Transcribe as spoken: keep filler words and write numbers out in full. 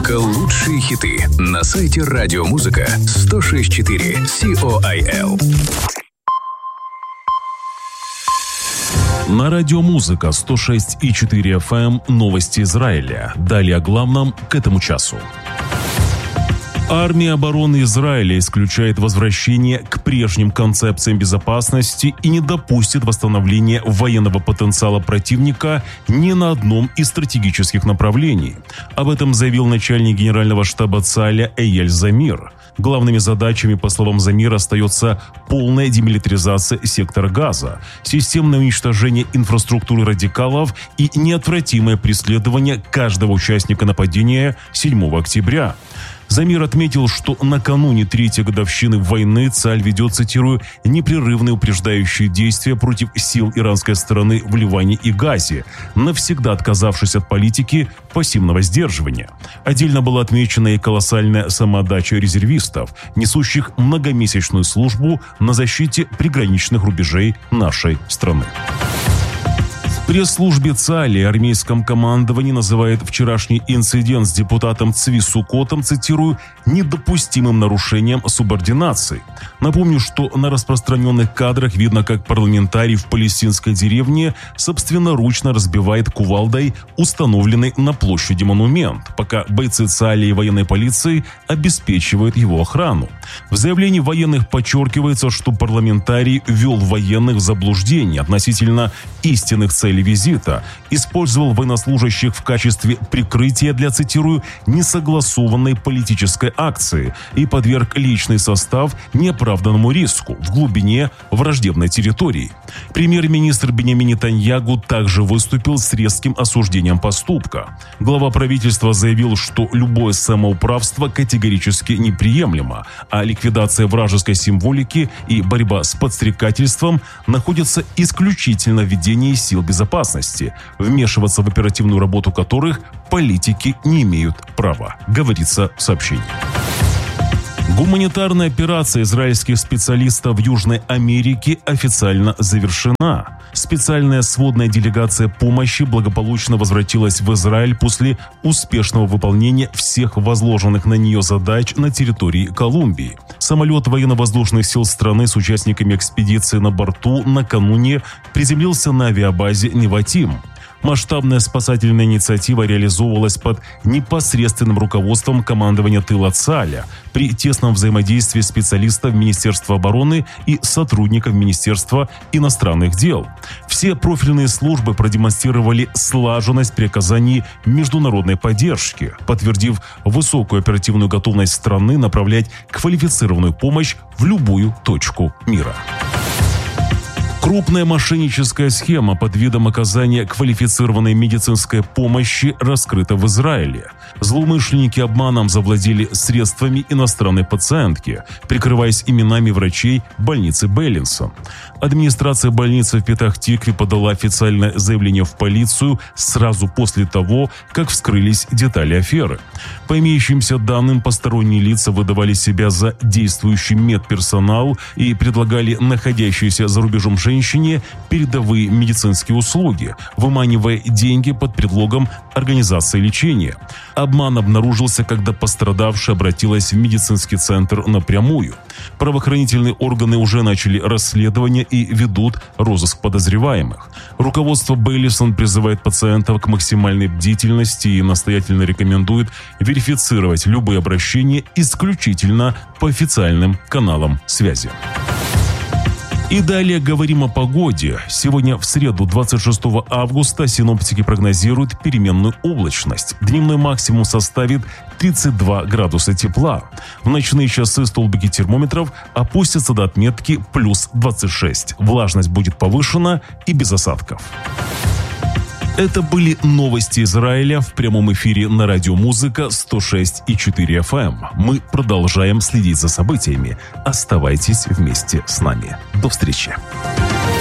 Только лучшие хиты на сайте Радиомузыка сто шесть и четыре ком. На Радиомузыка сто шесть и четыре эф эм новости Израиля. Далее о главном к этому часу. Армия обороны Израиля исключает возвращение к прежним концепциям безопасности и не допустит восстановления военного потенциала противника ни на одном из стратегических направлений. Об этом заявил начальник генерального штаба ЦАЛЯ Эйель Замир. Главными задачами, по словам Замира, остается полная демилитаризация сектора Газа, системное уничтожение инфраструктуры радикалов и неотвратимое преследование каждого участника нападения седьмого октября. Замир отметил, что накануне третьей годовщины войны ЦАЛЬ ведет, цитирую, «непрерывные упреждающие действия против сил иранской стороны в Ливане и Газе, навсегда отказавшись от политики пассивного сдерживания». Отдельно была отмечена и колоссальная самоотдача резервистов, несущих многомесячную службу на защите приграничных рубежей нашей страны. В пресс-службе ЦАЛИ и армейском командовании называют вчерашний инцидент с депутатом Цви Сукотом, цитирую, «недопустимым нарушением субординации». Напомню, что на распространенных кадрах видно, как парламентарий в палестинской деревне собственноручно разбивает кувалдой установленный на площади монумент, пока бойцы ЦАЛИ и военной полиции обеспечивают его охрану. В заявлении военных подчеркивается, что парламентарий ввел военных в заблуждение относительно истинных целей визита, использовал военнослужащих в качестве прикрытия для, цитирую, «несогласованной политической акции» и подверг личный состав неоправданному риску в глубине враждебной территории. Премьер-министр Биньямин Нетаньягу также выступил с резким осуждением поступка. Глава правительства заявил, что любое самоуправство категорически неприемлемо, а ликвидация вражеской символики и борьба с подстрекательством находятся исключительно в ведении сил безопасности, вмешиваться в оперативную работу которых политики не имеют права, говорится в сообщении. Гуманитарная операция израильских специалистов в Южной Америке официально завершена. Специальная сводная делегация помощи благополучно возвратилась в Израиль после успешного выполнения всех возложенных на нее задач на территории Колумбии. Самолет военно-воздушных сил страны с участниками экспедиции на борту накануне приземлился на авиабазе Неватим. Масштабная спасательная инициатива реализовывалась под непосредственным руководством командования тыла ЦАЛЯ при тесном взаимодействии специалистов Министерства обороны и сотрудников Министерства иностранных дел. Все профильные службы продемонстрировали слаженность при оказании международной поддержки, подтвердив высокую оперативную готовность страны направлять квалифицированную помощь в любую точку мира. Крупная мошенническая схема под видом оказания квалифицированной медицинской помощи раскрыта в Израиле. Злоумышленники обманом завладели средствами иностранной пациентки, прикрываясь именами врачей больницы Беллинсон. Администрация больницы в Петах-Тикве подала официальное заявление в полицию сразу после того, как вскрылись детали аферы. По имеющимся данным, посторонние лица выдавали себя за действующий медперсонал и предлагали находящиеся за рубежом женщине передовые медицинские услуги, выманивая деньги под предлогом организации лечения. Обман обнаружился, когда пострадавшая обратилась в медицинский центр напрямую. Правоохранительные органы уже начали расследование и ведут розыск подозреваемых. Руководство Беллинсон призывает пациентов к максимальной бдительности и настоятельно рекомендует верифицировать любые обращения исключительно по официальным каналам связи. И далее говорим о погоде. Сегодня в среду, двадцать шестого августа, синоптики прогнозируют переменную облачность. Дневной максимум составит тридцать два градуса тепла. В ночные часы столбики термометров опустятся до отметки плюс двадцать шесть. Влажность будет повышена и без осадков. Это были новости Израиля в прямом эфире на Радиомузыка сто шесть и четыре эф эм. Мы продолжаем следить за событиями. Оставайтесь вместе с нами. До встречи.